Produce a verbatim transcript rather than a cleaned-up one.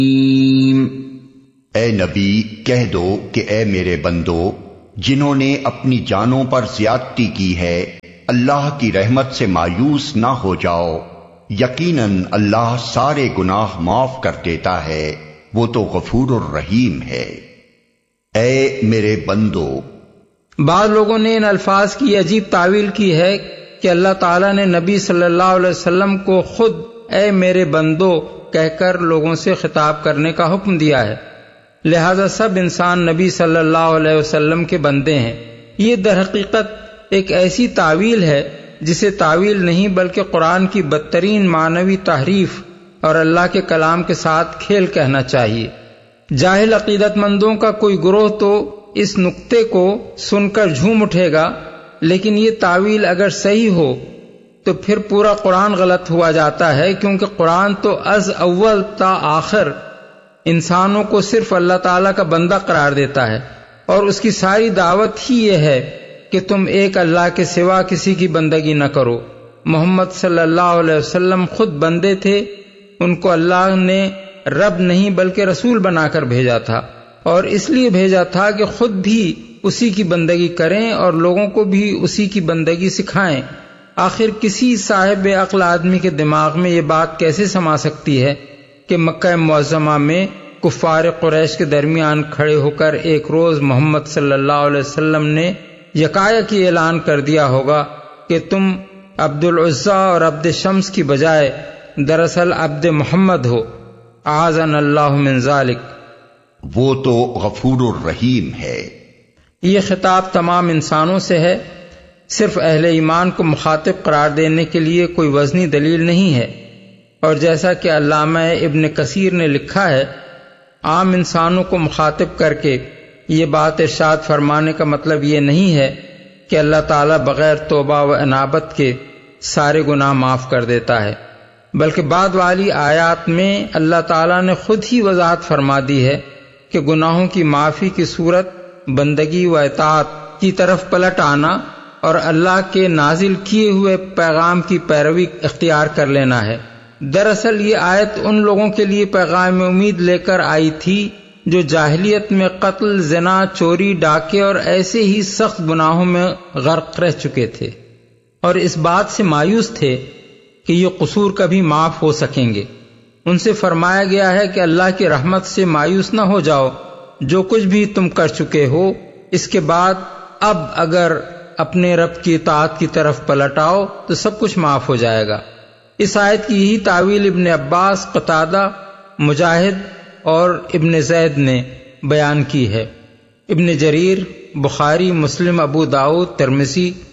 اے نبی کہہ دو کہ اے میرے بندو، جنہوں نے اپنی جانوں پر زیادتی کی ہے اللہ کی رحمت سے مایوس نہ ہو جاؤ، یقیناً اللہ سارے گناہ معاف کر دیتا ہے، وہ تو غفور الرحیم ہے۔ اے میرے بندو، بعض لوگوں نے ان الفاظ کی عجیب تعویل کی ہے کہ اللہ تعالیٰ نے نبی صلی اللہ علیہ وسلم کو خود اے میرے بندو کہہ کر لوگوں سے خطاب کرنے کا حکم دیا ہے، لہذا سب انسان نبی صلی اللہ علیہ وسلم کے بندے ہیں۔ یہ در حقیقت ایک ایسی تعویل ہے جسے تعویل نہیں بلکہ قرآن کی بدترین معنوی تحریف اور اللہ کے کلام کے ساتھ کھیل کہنا چاہیے۔ جاہل عقیدت مندوں کا کوئی گروہ تو اس نقطے کو سن کر جھوم اٹھے گا، لیکن یہ تعویل اگر صحیح ہو تو پھر پورا قرآن غلط ہوا جاتا ہے، کیونکہ قرآن تو از اول تا آخر انسانوں کو صرف اللہ تعالیٰ کا بندہ قرار دیتا ہے، اور اس کی ساری دعوت ہی یہ ہے کہ تم ایک اللہ کے سوا کسی کی بندگی نہ کرو۔ محمد صلی اللہ علیہ وسلم خود بندے تھے، ان کو اللہ نے رب نہیں بلکہ رسول بنا کر بھیجا تھا، اور اس لیے بھیجا تھا کہ خود بھی اسی کی بندگی کریں اور لوگوں کو بھی اسی کی بندگی سکھائیں۔ آخر کسی صاحب عقل آدمی کے دماغ میں یہ بات کیسے سما سکتی ہے کہ مکہ معظمہ میں کفار قریش کے درمیان کھڑے ہو کر ایک روز محمد صلی اللہ علیہ وسلم نے یکایک یہ اعلان کر دیا ہوگا کہ تم عبد العزیٰ اور عبد شمس کی بجائے دراصل عبد محمد ہو، اعاذنا اللہ من ذالک۔ وہ تو غفور الرحیم ہے۔ یہ خطاب تمام انسانوں سے ہے، صرف اہل ایمان کو مخاطب قرار دینے کے لیے کوئی وزنی دلیل نہیں ہے، اور جیسا کہ علامہ ابن کثیر نے لکھا ہے، عام انسانوں کو مخاطب کر کے یہ بات ارشاد فرمانے کا مطلب یہ نہیں ہے کہ اللہ تعالیٰ بغیر توبہ و انابت کے سارے گناہ معاف کر دیتا ہے، بلکہ بعد والی آیات میں اللہ تعالیٰ نے خود ہی وضاحت فرما دی ہے کہ گناہوں کی معافی کی صورت بندگی و اطاعت کی طرف پلٹ آنا اور اللہ کے نازل کیے ہوئے پیغام کی پیروی اختیار کر لینا ہے۔ دراصل یہ آیت ان لوگوں کے لیے پیغام امید لے کر آئی تھی جو جاہلیت میں قتل، زنا، چوری، ڈاکے اور ایسے ہی سخت گناہوں میں غرق رہ چکے تھے، اور اس بات سے مایوس تھے کہ یہ قصور کبھی معاف ہو سکیں گے۔ ان سے فرمایا گیا ہے کہ اللہ کی رحمت سے مایوس نہ ہو جاؤ، جو کچھ بھی تم کر چکے ہو اس کے بعد اب اگر اپنے رب کی اطاعت کی طرف پلٹ آؤ تو سب کچھ معاف ہو جائے گا۔ اس آیت کی یہی تعویل ابن عباس، قتادہ، مجاہد اور ابن زید نے بیان کی ہے۔ ابن جریر، بخاری، مسلم، ابو داؤد، ترمذی